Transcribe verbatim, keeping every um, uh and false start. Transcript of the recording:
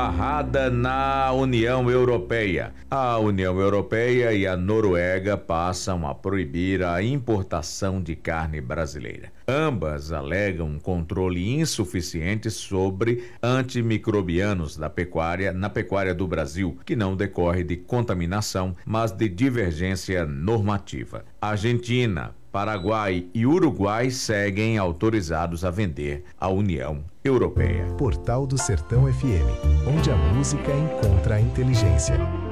barrada na União Europeia. A União Europeia e a Noruega passam a proibir a importação de carne brasileira. Ambas alegam um controle insuficiente sobre antimicrobianos da pecuária, na pecuária do Brasil, que não decorre de contaminação, mas de divergência normativa. Argentina, Paraguai e Uruguai seguem autorizados a vender à União Europeia. Portal do Sertão F M, onde a música encontra a inteligência.